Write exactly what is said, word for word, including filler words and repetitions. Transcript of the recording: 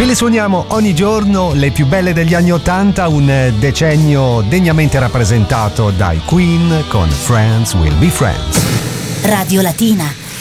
Ve le suoniamo ogni giorno, le più belle degli anni ottanta, un decennio degnamente rappresentato dai Queen con Friends Will Be Friends. Radio Latina.